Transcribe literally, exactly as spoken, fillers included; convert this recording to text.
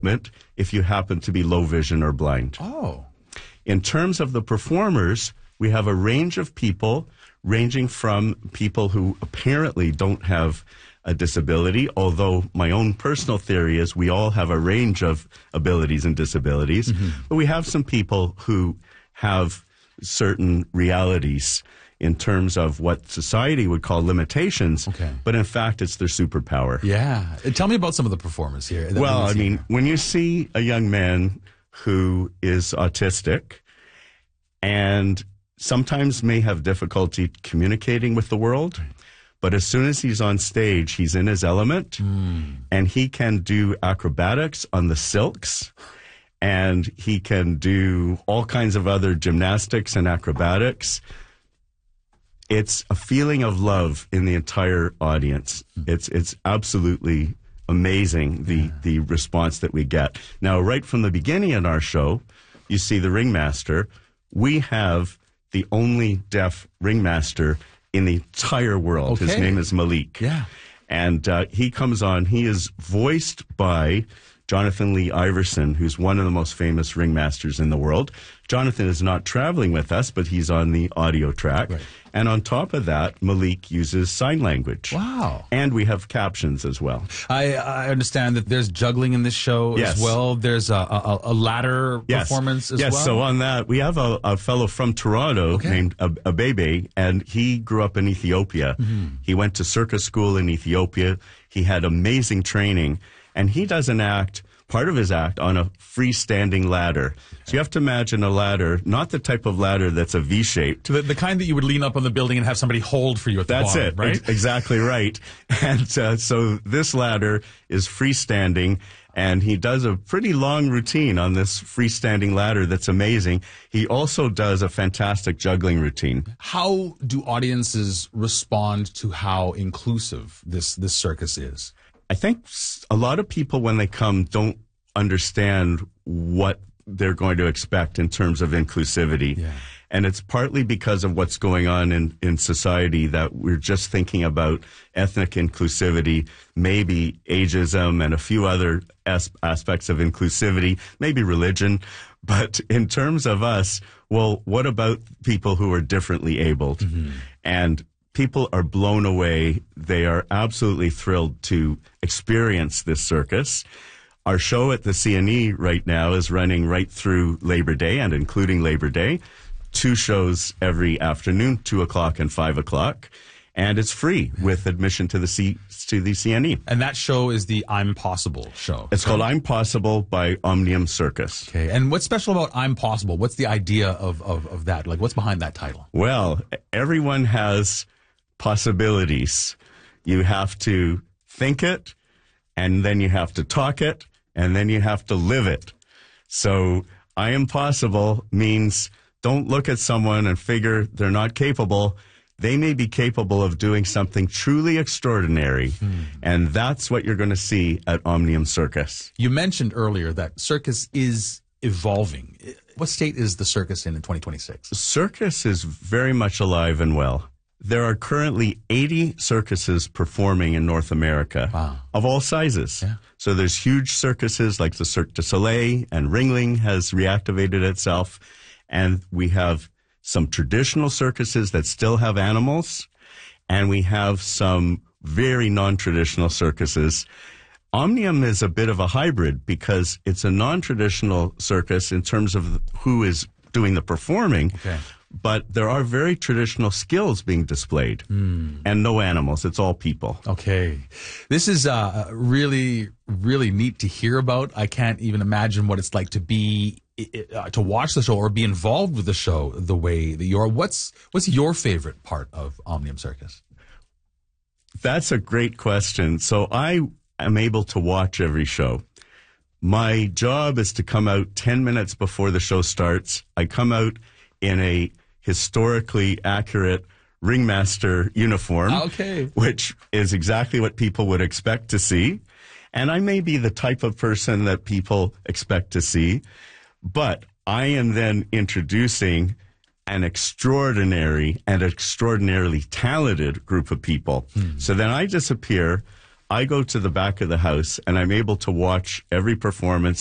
if you happen to be low vision or blind. Oh. In terms of the performers, we have a range of people, ranging from people who apparently don't have a disability, although my own personal theory is we all have a range of abilities and disabilities, mm-hmm. but we have some people who have certain realities in terms of what society would call limitations, okay. but in fact it's their superpower. Yeah. Tell me about some of the performers here. Well, I mean, here. when you see a young man who is autistic and sometimes may have difficulty communicating with the world, but as soon as he's on stage, he's in his element, mm. and he can do acrobatics on the silks, and he can do all kinds of other gymnastics and acrobatics. It's a feeling of love in the entire audience. It's it's absolutely amazing, the, yeah. the response that we get. Now, right from the beginning in our show, you see the ringmaster. We have the only deaf ringmaster in the entire world. Okay. His name is Malik. Yeah. And uh, he comes on. He is voiced by Jonathan Lee Iverson, who's one of the most famous ringmasters in the world. Jonathan is not traveling with us, but he's on the audio track. Right. And on top of that, Malik uses sign language. Wow. And we have captions as well. I, I understand that there's juggling in this show yes. as well. There's a, a, a ladder yes. performance as yes. well. Yes, so on that, we have a, a fellow from Toronto okay. named Abebe, and he grew up in Ethiopia. Mm-hmm. He went to circus school in Ethiopia. He had amazing training, and he does an act, part of his act, on a freestanding ladder. So you have to imagine a ladder, not the type of ladder that's a V-shaped. The, the kind that you would lean up on the building and have somebody hold for you at the that's bottom, it, right? Ex- exactly right. And uh, so this ladder is freestanding, and he does a pretty long routine on this freestanding ladder that's amazing. He also does a fantastic juggling routine. How do audiences respond to how inclusive this, this circus is? I think a lot of people, when they come, don't understand what they're going to expect in terms of inclusivity. Yeah. And it's partly because of what's going on in, in society that we're just thinking about ethnic inclusivity, maybe ageism and a few other as- aspects of inclusivity, maybe religion. But in terms of us, well, what about people who are differently abled? Mm-hmm. And people are blown away. They are absolutely thrilled to experience this circus. Our show at the C N E right now is running right through Labor Day and including Labor Day. Two shows every afternoon, two o'clock and five o'clock. And it's free with admission to the C to the C N E. And that show is the I'm Possible show. It's called I'm Possible by Omnium Circus. Okay. And what's special about I'm Possible? What's the idea of, of, of that? Like, what's behind that title? Well, everyone has possibilities. You have to think it, and then you have to talk it, and then you have to live it. So I am possible means don't look at someone and figure they're not capable. They may be capable of doing something truly extraordinary, hmm. and that's what you're going to see at Omnium Circus. You mentioned earlier that circus is evolving. What state is the circus in in twenty twenty-six? Circus is very much alive and well. There are currently eighty circuses performing in North America, wow. of all sizes. Yeah. So there's huge circuses like the Cirque du Soleil, and Ringling has reactivated itself. And we have some traditional circuses that still have animals, and we have some very non-traditional circuses. Omnium is a bit of a hybrid because it's a non-traditional circus in terms of who is doing the performing. Okay. But there are very traditional skills being displayed, mm. and no animals. It's all people. Okay. This is uh, really, really neat to hear about. I can't even imagine what it's like to be, uh, to watch the show or be involved with the show the way that you're. What's, what's your favorite part of Omnium Circus? That's a great question. So I am able to watch every show. My job is to come out ten minutes before the show starts. I come out in a historically accurate ringmaster uniform, okay. which is exactly what people would expect to see. And I may be the type of person that people expect to see, but I am then introducing an extraordinary and extraordinarily talented group of people. Hmm. So then I disappear. I go to the back of the house and I'm able to watch every performance